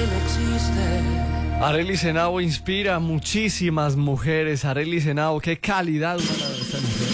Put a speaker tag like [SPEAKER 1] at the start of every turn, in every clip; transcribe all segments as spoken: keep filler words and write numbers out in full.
[SPEAKER 1] no existe.
[SPEAKER 2] Arely Senao inspira a muchísimas mujeres. Arely Senao, qué calidad humana de esta mujer.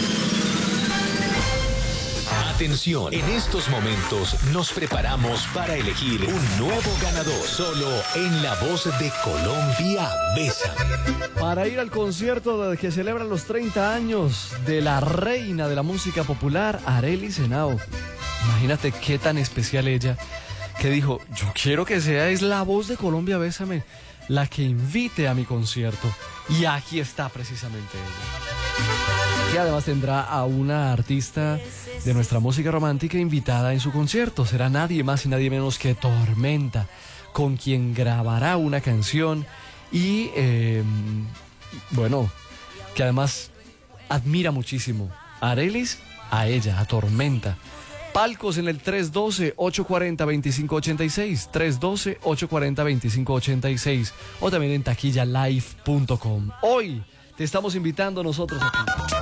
[SPEAKER 3] Atención, en estos momentos nos preparamos para elegir un nuevo ganador. Solo en La Voz de Colombia, Bésame.
[SPEAKER 2] Para ir al concierto de que celebra los treinta años de la reina de la música popular, Arely Senao. Imagínate qué tan especial ella, que dijo, yo quiero que seáis La Voz de Colombia, Bésame, la que invite a mi concierto. Y aquí está precisamente ella. Y además tendrá a una artista de nuestra música romántica invitada en su concierto. Será nadie más y nadie menos que Tormenta, con quien grabará una canción y, eh, bueno, que además admira muchísimo a Arelis, a ella, a Tormenta. Palcos en el tres uno dos, ocho cuatro cero, dos cinco ocho seis, tres uno dos, ocho cuatro cero, dos cinco ocho seis o también en taquilla live punto com. Hoy te estamos invitando nosotros aquí.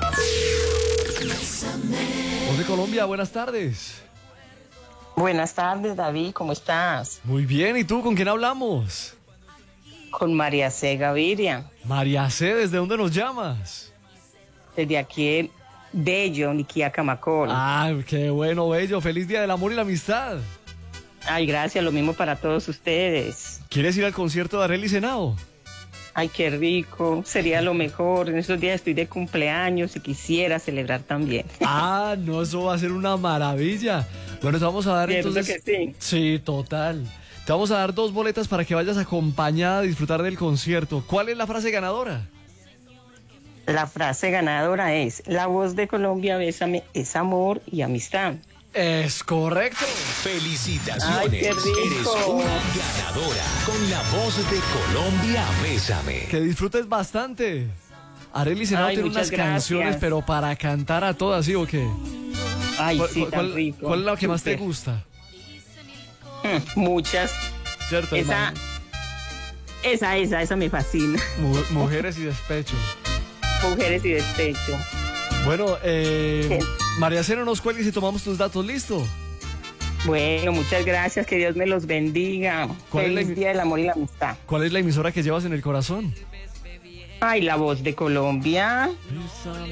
[SPEAKER 2] Voz de Colombia, buenas tardes.
[SPEAKER 4] Buenas tardes, David, ¿cómo estás?
[SPEAKER 2] Muy bien, ¿y tú con quién hablamos?
[SPEAKER 4] Con María C. Gaviria,
[SPEAKER 2] María C., ¿desde dónde nos llamas?
[SPEAKER 4] desde aquí Bello, Niquía, Camacol.
[SPEAKER 2] Ah, qué bueno, bello, feliz día del amor y la amistad.
[SPEAKER 4] Ay, gracias, lo mismo para todos ustedes.
[SPEAKER 2] ¿Quieres ir al concierto de Arely Senao?
[SPEAKER 4] Ay, qué rico, sería lo mejor. En estos días estoy de cumpleaños y quisiera celebrar también.
[SPEAKER 2] Ah, no, eso va a ser una maravilla. Bueno, te vamos a dar
[SPEAKER 4] ¿Cierto
[SPEAKER 2] entonces...
[SPEAKER 4] que sí?
[SPEAKER 2] Sí, total. Te vamos a dar dos boletas para que vayas acompañada a disfrutar del concierto. ¿Cuál es la frase ganadora?
[SPEAKER 4] La frase ganadora es, La Voz de Colombia, Bésame, es amor y amistad.
[SPEAKER 2] Es correcto.
[SPEAKER 3] Felicitaciones.
[SPEAKER 4] Ay, qué rico.
[SPEAKER 3] Eres una ganadora con La Voz de Colombia, Bésame.
[SPEAKER 2] Que disfrutes bastante. Arely Senao
[SPEAKER 4] Ay,
[SPEAKER 2] tiene
[SPEAKER 4] muchas
[SPEAKER 2] unas canciones,
[SPEAKER 4] gracias.
[SPEAKER 2] pero para cantar a todas, ¿sí o qué?
[SPEAKER 4] Ay,
[SPEAKER 2] ¿Cuál,
[SPEAKER 4] sí,
[SPEAKER 2] cuál-
[SPEAKER 4] tan
[SPEAKER 2] cuál-
[SPEAKER 4] rico.
[SPEAKER 2] cuál es la que más te
[SPEAKER 4] Súper.
[SPEAKER 2] gusta?
[SPEAKER 4] Mm, Muchas.
[SPEAKER 2] ¿Cierto,
[SPEAKER 4] Esa,
[SPEAKER 2] hermano?
[SPEAKER 4] esa, esa, esa me fascina.
[SPEAKER 2] Mu- Mujeres y despecho.
[SPEAKER 4] Mujeres y despecho.
[SPEAKER 2] Bueno, eh,
[SPEAKER 4] Sí.
[SPEAKER 2] María C., no nos cuelgues y tomamos tus datos, ¿listo?
[SPEAKER 4] Bueno, muchas gracias, que Dios me los bendiga.
[SPEAKER 2] ¿Cuál es la
[SPEAKER 4] Feliz
[SPEAKER 2] emi-
[SPEAKER 4] Día del Amor y la Amistad.
[SPEAKER 2] ¿Cuál es la emisora que llevas en el corazón?
[SPEAKER 4] Ay, La Voz de Colombia.